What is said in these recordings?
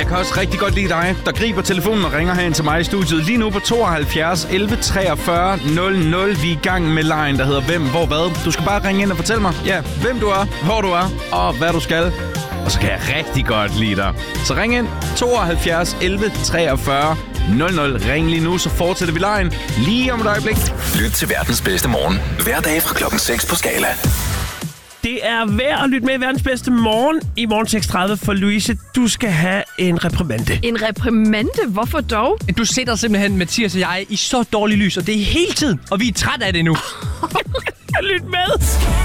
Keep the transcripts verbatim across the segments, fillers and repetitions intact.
Jeg kan også rigtig godt lide dig, der griber telefonen og ringer herind til mig i studiet. Lige nu på tooghalvfjerds elleve treogfyrre nul nul. Vi er i gang med lejen, der hedder Hvem, Hvor, Hvad. Du skal bare ringe ind og fortælle mig, ja, hvem du er, hvor du er og hvad du skal. Og så kan jeg rigtig godt lide dig. Så ring ind tooghalvfjerds elleve treogfyrre nul nul. Ring lige nu, så fortsætter vi lejen lige om et øjeblik. Lyt til verdens bedste morgen. Hver dag fra klokken seks på Skala. Det er værd at lytte med i verdens bedste morgen i morgen seks tredive for Louise. Du skal have en reprimande. En reprimande? Hvorfor dog? Du sætter simpelthen Mathias og jeg i så dårlig lys, og det er hele tiden, og vi er træt af det nu. Lyt med.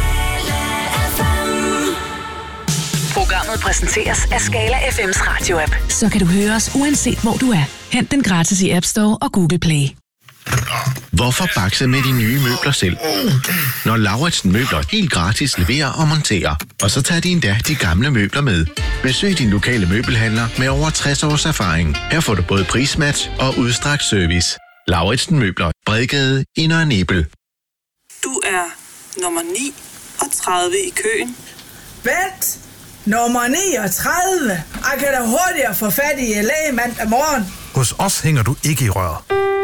Programmet præsenteres af Skala F M's radio-app. Så kan du høre os uanset hvor du er. Hent den gratis i App Store og Google Play. Hvorfor bakse med de nye møbler selv? Når Lauritsen Møbler helt gratis leverer og monterer. Og så tager de endda de gamle møbler med. Besøg din lokale møbelhandler med over tres års erfaring. Her får du både prismatch og udstrakt service. Lauritsen Møbler. Bredgade i Nørre Nebel. Du er nummer ni og tredive i køen. Vent! Nummer niogtredive. Jeg kan da hurtigere få fat i læge mandag morgen. Hos os hænger du ikke i røret.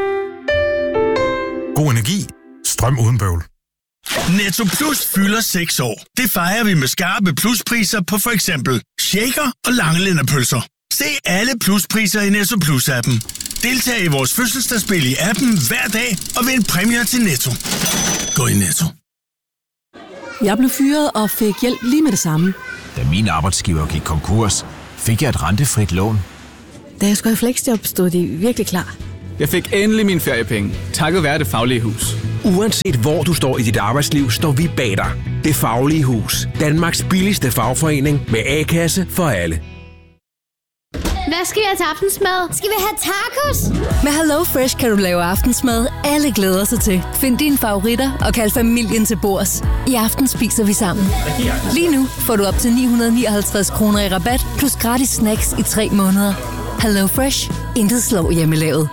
God energi. Strøm uden bøvl. Netto Plus fylder seks år. Det fejrer vi med skarpe pluspriser på for eksempel shaker og langelændepølser. Se alle pluspriser i Netto Plus-appen. Deltag i vores fødselsdagsspil i appen hver dag og vind præmier til Netto. Gå i Netto. Jeg blev fyret og fik hjælp lige med det samme. Da min arbejdsgiver gik konkurs, fik jeg et rentefrit lån. Da jeg skulle i fleksjob, stod de virkelig klar. Jeg fik endelig mine feriepenge, takket være Det Faglige Hus. Uanset hvor du står i dit arbejdsliv, står vi bag dig. Det Faglige Hus. Danmarks billigste fagforening med A-kasse for alle. Hvad skal jeg til aftensmad? Skal vi have tacos? Med Hello Fresh kan du lave aftensmad, alle glæder sig til. Find dine favoritter og kald familien til bords. I aften spiser vi sammen. Lige nu får du op til ni hundrede nioghalvtreds kroner i rabat, plus gratis snacks i tre måneder. Hello Fresh. Intet slår hjemmelavet.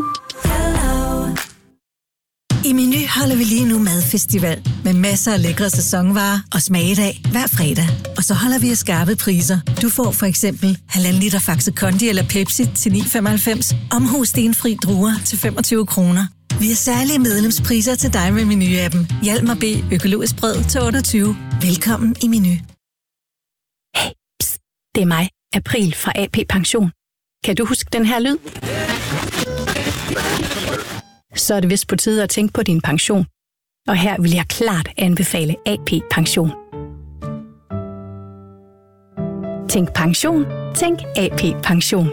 I Meny holder vi lige nu madfestival med masser af lækre sæsonvarer og smagedag hver fredag. Og så holder vi af skarpe priser. Du får for eksempel halvanden liter Faxe Kondi eller Pepsi til ni femoghalvfems, omhus stenfri druer til femogtyve kroner. Vi har særlige medlemspriser til dig med Meny-appen. Hjalmar B. Økologisk brød til otteogtyve. Velkommen i Meny. Hey, pst, det er mig, April fra A P Pension. Kan du huske den her lyd? Så er det vist på tide at tænke på din pension. Og her vil jeg klart anbefale A P Pension. Tænk pension. Tænk A P Pension.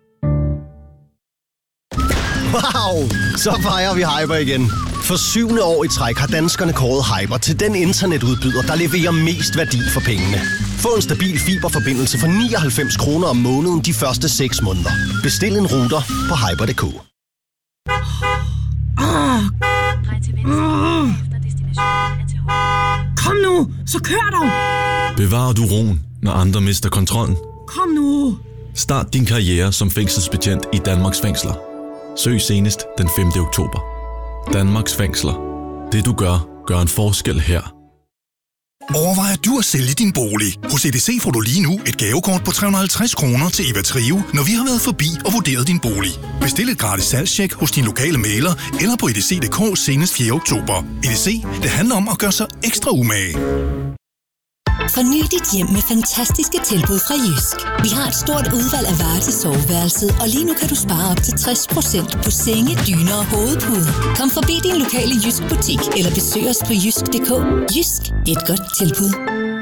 Wow! Så fejrer vi Hyper igen. For syvende år i træk har danskerne kåret Hyper til den internetudbyder, der leverer mest værdi for pengene. Få en stabil fiberforbindelse for nioghalvfems kroner om måneden de første seks måneder. Bestil en router på hyper punktum d k. Oh. Oh. Kom nu, så kør dog! Bevarer du roen, når andre mister kontrollen? Kom nu! Start din karriere som fængselsbetjent i Danmarks Fængsler. Søg senest den femte oktober. Danmarks Fængsler. Det du gør, gør en forskel her. Overvejer du at sælge din bolig? Hos E D C får du lige nu et gavekort på tre hundrede og halvtreds kroner til Eva Trio, når vi har været forbi og vurderet din bolig. Bestil et gratis salgstjek hos din lokale mægler eller på E D C punktum d k senest fjerde oktober. E D C, det handler om at gøre sig ekstra umage. Forny dit hjem med fantastiske tilbud fra Jysk. Vi har et stort udvalg af varer til soveværelset, og lige nu kan du spare op til tres procent på senge, dyner og hovedpude. Kom forbi din lokale Jysk butik eller besøg os på jysk punktum d k. Jysk. Et godt tilbud.